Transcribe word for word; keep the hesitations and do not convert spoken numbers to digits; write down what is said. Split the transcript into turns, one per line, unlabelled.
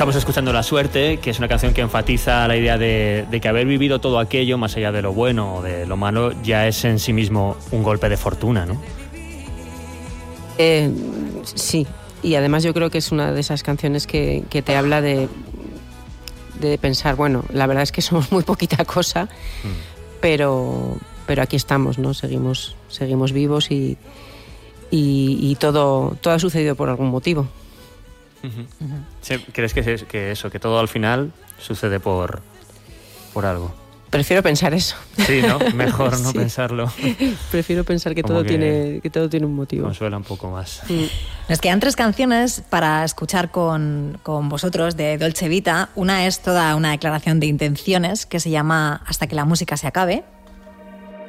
estamos escuchando La Suerte, que es una canción que enfatiza la idea de, de que haber vivido todo aquello, más allá de lo bueno o de lo malo, ya es en sí mismo un golpe de fortuna, ¿no?
Eh, sí, y además yo creo que es una de esas canciones que, que te habla de, de pensar, bueno, la verdad es que somos muy poquita cosa, mm. pero, pero aquí estamos, ¿no? Seguimos, seguimos vivos y, y, y todo, todo ha sucedido por algún motivo.
Uh-huh. Uh-huh. Sí, ¿crees que, es, que eso, que todo al final sucede por, por algo?
Prefiero pensar eso.
Sí, ¿no? Mejor no
sí.
pensarlo.
Prefiero pensar que todo, que tiene, que todo tiene un motivo.
Consuela un poco más.
Mm. Nos quedan tres canciones para escuchar con, con vosotros de Dolce Vita. Una es toda una declaración de intenciones que se llama Hasta que la música se acabe.